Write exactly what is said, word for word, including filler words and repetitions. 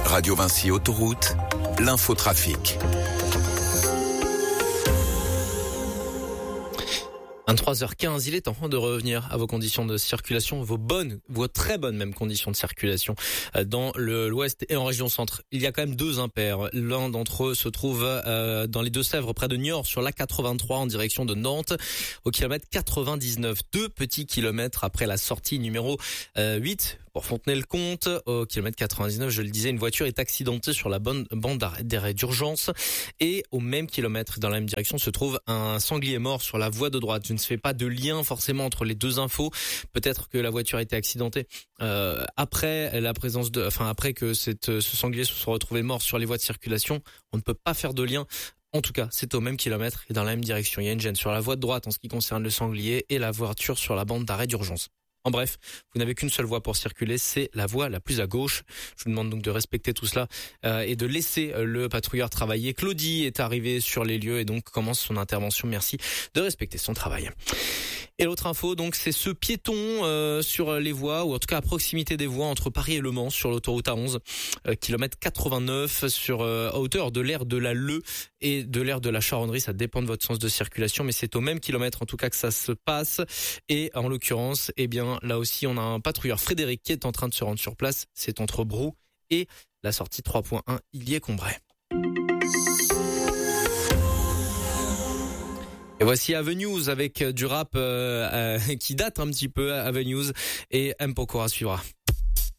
Radio Vinci Autoroute, l'infotrafic. vingt-trois heures quinze, il est temps de revenir à vos conditions de circulation, vos bonnes, vos très bonnes même conditions de circulation dans le l'Ouest et en région centre. Il y a quand même deux impairs. L'un d'entre eux se trouve euh, dans les Deux-Sèvres, près de Niort, sur l'A quatre-vingt-trois en direction de Nantes, au kilomètre quatre-vingt-dix-neuf. Deux petits kilomètres après la sortie numéro euh, huit pour Fontenay-le-Comte, au kilomètre quatre-vingt-dix-neuf, je le disais, une voiture est accidentée sur la bonne bande d'arrêt d'urgence. Et au même kilomètre, dans la même direction, se trouve un sanglier mort sur la voie de droite. Je ne fais pas de lien forcément entre les deux infos. Peut-être que la voiture a été accidentée euh, après la présence de, enfin après que cette, ce sanglier se soit retrouvé mort sur les voies de circulation. On ne peut pas faire de lien. En tout cas, c'est au même kilomètre et dans la même direction. Il y a une gêne sur la voie de droite en ce qui concerne le sanglier et la voiture sur la bande d'arrêt d'urgence. En bref, vous n'avez qu'une seule voie pour circuler, c'est la voie la plus à gauche. Je vous demande donc de respecter tout cela euh, et de laisser le patrouilleur travailler. Claudie est arrivée sur les lieux et donc commence son intervention. Merci de respecter son travail. Et l'autre info, donc, c'est ce piéton euh, sur les voies, ou en tout cas à proximité des voies entre Paris et Le Mans, sur l'autoroute A onze, euh, kilomètre quatre-vingt-neuf, sur euh, à hauteur de l'aire de la Leu et de l'aire de la Charonnerie. Ça dépend de votre sens de circulation, mais c'est au même kilomètre en tout cas que ça se passe. Et en l'occurrence, eh bien là aussi, on a un patrouilleur, Frédéric, qui est en train de se rendre sur place. C'est entre Brou et la sortie trois point un Illier-Combray. Et voici Avenues avec du rap euh, euh, qui date un petit peu, Avenues, et M. Pokora suivra.